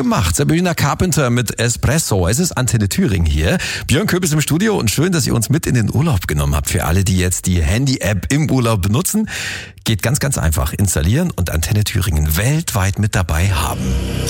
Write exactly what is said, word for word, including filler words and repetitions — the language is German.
gemacht. Sabrina Carpenter mit Espresso. Es ist Antenne Thüringen hier. Björn Köpp ist im Studio und schön, dass ihr uns mit in den Urlaub genommen habt. Für alle, die jetzt die Handy-App im Urlaub benutzen, geht ganz, ganz einfach. Installieren und Antenne Thüringen weltweit mit dabei haben.